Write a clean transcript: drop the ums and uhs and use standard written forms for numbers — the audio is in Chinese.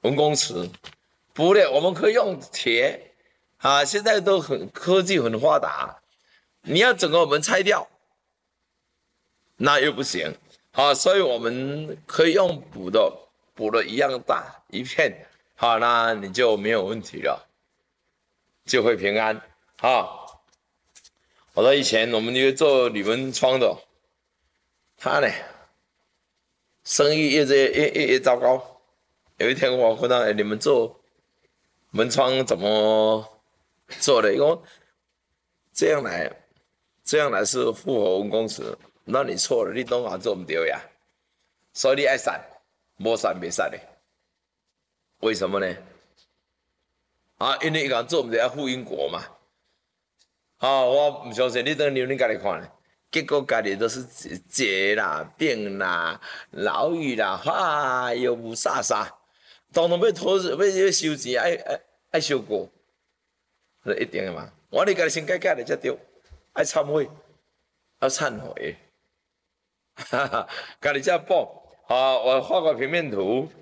文公尺，不对，我们可以用铁啊，现在都科技很发达，你要整个我们拆掉，那又不行，好，所以我们可以用补的一样大一片，好，那你就没有问题了，就会平安啊。我说以前我们一个做铝门窗的，他呢生意越糟糕。有一天我问他，你们做门窗怎么做的？因为这样来，这样来是符合文公尺，那你错了，你东华做不对呀，所以你爱闪，没闪没闪的，为什么呢？啊，因为一个做不对要负因果嘛。啊，我唔相信你等你家己看，结果家己都是结啦、病啦、牢狱啦，哈，又无啥啥，当然要收钱，爱收过，那一定的嘛。我你家己先改改的才对，爱忏悔，要忏悔，哈哈，家己才补。好，我画个平面图。